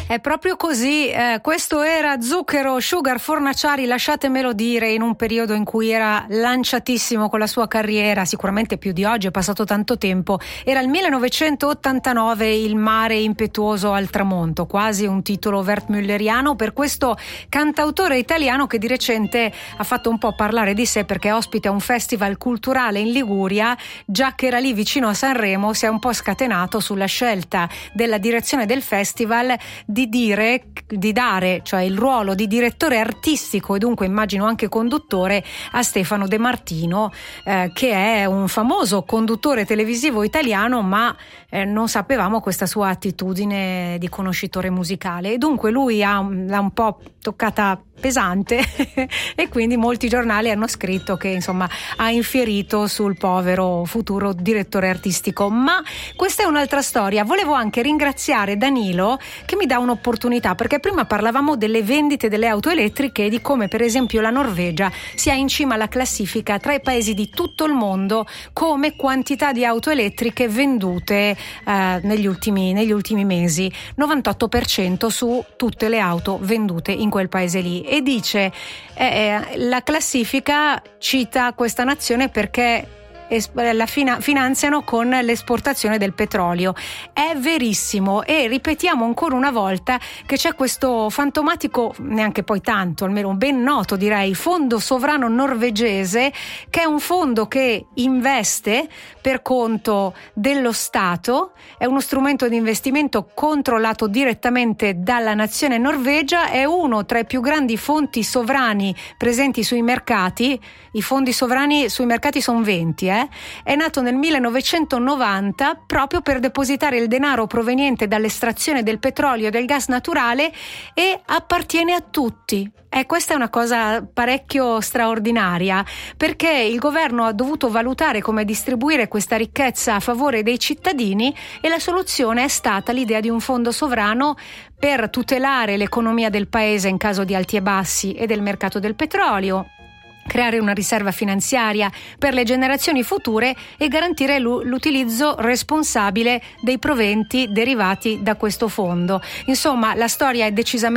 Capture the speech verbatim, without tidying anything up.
È proprio così, eh, questo era Zucchero, Sugar Fornaciari, lasciatemelo dire, in un periodo in cui era lanciatissimo con la sua carriera, sicuramente più di oggi, è passato tanto tempo. Era il millenovecentottantanove, Il mare impetuoso al tramonto, quasi un titolo wertmülleriano per questo cantautore italiano che di recente ha fatto un po' parlare di sé perché ospita un festival culturale in Liguria. Già che era lì vicino a Sanremo, si è un po' scatenato sulla scelta della direzione del festival di dire, di dare, cioè il ruolo di direttore artistico e dunque immagino anche conduttore a Stefano De Martino, eh, che è un famoso conduttore televisivo italiano, ma eh, non sapevamo questa sua attitudine di conoscitore musicale, e dunque lui ha, l'ha un po' toccata pesante e quindi molti giornali hanno scritto che insomma ha infierito sul povero futuro direttore artistico. Ma questa è un'altra storia. Volevo anche ringraziare Danilo che mi dà un'opportunità, perché prima parlavamo delle vendite delle auto elettriche e di come per esempio la Norvegia sia in cima alla classifica tra i paesi di tutto il mondo come quantità di auto elettriche vendute eh, negli ultimi, negli ultimi mesi, novantotto per cento su tutte le auto vendute in quel paese lì. E dice eh, la classifica cita questa nazione perché la finanziano con l'esportazione del petrolio. È verissimo, e ripetiamo ancora una volta che c'è questo fantomatico, neanche poi tanto, almeno ben noto direi, fondo sovrano norvegese, che è un fondo che investe per conto dello Stato, è uno strumento di investimento controllato direttamente dalla nazione Norvegia, è uno tra i più grandi fondi sovrani presenti sui mercati. I fondi sovrani sui mercati sono venti, eh? È nato nel millenovecentonovanta proprio per depositare il denaro proveniente dall'estrazione del petrolio e del gas naturale, e appartiene a tutti. E questa è una cosa parecchio straordinaria, perché il governo ha dovuto valutare come distribuire questa ricchezza a favore dei cittadini, e la soluzione è stata l'idea di un fondo sovrano per tutelare l'economia del paese in caso di alti e bassi e del mercato del petrolio, creare una riserva finanziaria per le generazioni future e garantire l'utilizzo responsabile dei proventi derivati da questo fondo. Insomma, la storia è decisamente